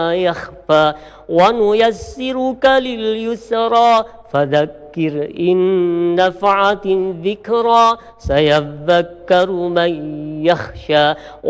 يخفى ونيسرك لليسرى فذكر إن نفعت الذكرى سيذكر من يخشى